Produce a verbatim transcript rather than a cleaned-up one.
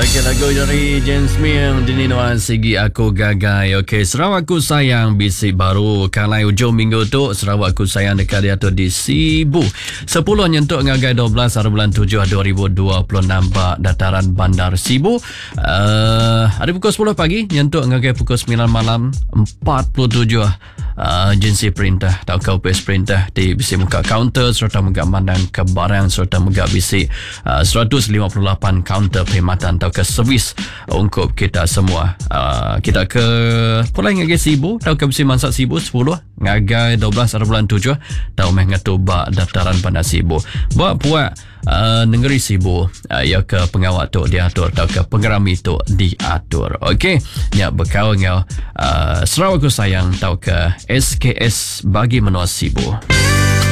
Okay, lagu dari James Ming Dininuan Sigi Aku Gagai. Okay, Sarawakku Sayang bisik baru kalai ujung minggu tu. Sarawakku Sayang dekat dia tu di Sibu sepuluh nyentuk ngagai dua belas hari bulan tujuh dua ribu dua puluh enam bak dataran bandar Sibu. uh, Ada pukul sepuluh pagi nyentuk ngagai pukul sembilan malam empat puluh tujuh uh, agensi perintah atau kaupes perintah di bisik muka kaunter serta muka mandang ke barang serta muka bisik uh, seratus lima puluh lapan kaunter perkhidmatan atau ke servis untuk kita semua. Uh, kita ke pulai ngagai Sibu atau ke bisik mansak Sibu sepuluh ngagai dua belas hari bulan tujuh atau mengatu bak dataran bandar Sibu. Buat puak uh, negeri Sibu uh, ya ke pengawal tu diatur atau ke pengerami tu diatur. Okey, ya berkau ngau uh, Sarawakku Sayang atau ke S K S bagi menua Sibu.